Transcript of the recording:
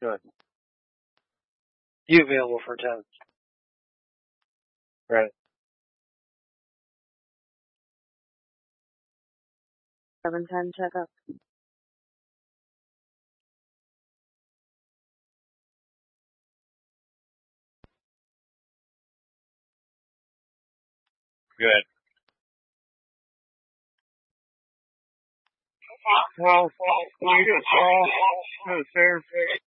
Good. You available for 10? Right. 7:10 checkup. Good. Well, you just fall to the stairs.